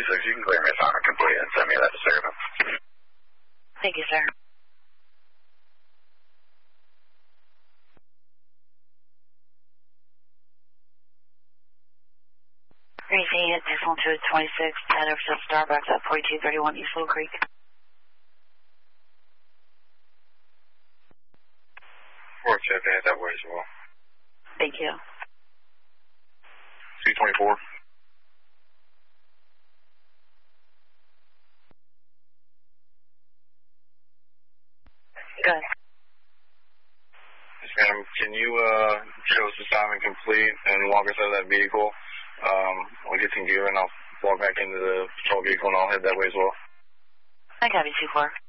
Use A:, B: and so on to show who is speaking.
A: You can clear me assignment complete and send me that disturbance.
B: Thank you, sir. Racing at decimal 226, head over to Starbucks at 4231 East Little Creek.
A: Work check, head that way as well.
B: Thank you.
A: 224.
B: Good.
A: Yes, ma'am. Can you show us assignment complete and walk us out of that vehicle? I'll get some gear and I'll walk back into the patrol vehicle and I'll head that way as well.
B: I got you, 2-4.